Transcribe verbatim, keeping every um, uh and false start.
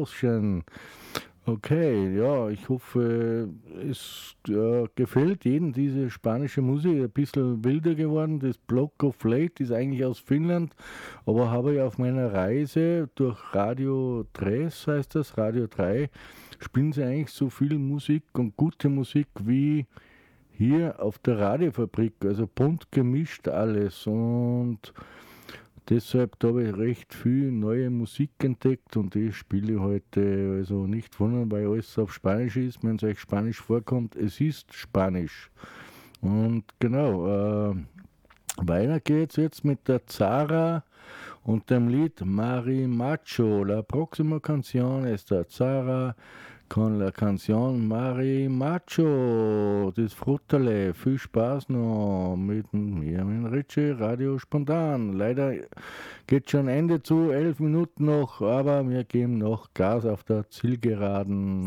Servuschen. Okay, ja, ich hoffe, es ja, gefällt jedem diese spanische Musik. Ein bisschen wilder geworden. Das Block of Late ist eigentlich aus Finnland, aber habe ich auf meiner Reise durch Radio Tres, heißt das, Radio drei, spielen sie eigentlich so viel Musik und gute Musik wie hier auf der Radiofabrik. Also bunt gemischt alles und deshalb da habe ich recht viel neue Musik entdeckt und die spiele ich heute. Also nicht wundern, weil alles auf Spanisch ist. Wenn es euch Spanisch vorkommt, es ist Spanisch. Und genau, äh, weiter geht's jetzt mit der Zara und dem Lied Marimacho. La próxima canción es der Zara con la canción Marimacho. Disfrútale. Viel Spaß noch mit mir, mit Richie, Radio Spontan. Leider geht schon Ende zu, elf Minuten noch, aber wir geben noch Gas auf der Zielgeraden.